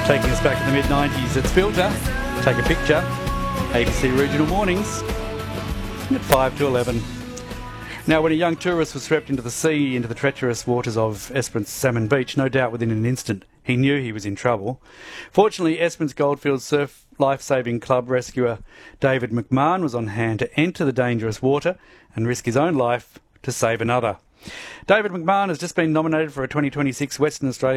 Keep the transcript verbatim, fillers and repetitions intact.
Taking us back in the mid nineties, it's Filter, Take a Picture, A B C Regional Mornings, at five to eleven. Now, when a young tourist was swept into the sea, into the treacherous waters of Esperance Salmon Beach, no doubt within an instant he knew he was in trouble. Fortunately, Esperance Goldfields Surf Life-Saving Club rescuer David McMahon was on hand to enter the dangerous water and risk his own life to save another. David McMahon has just been nominated for a twenty twenty-six Western Australia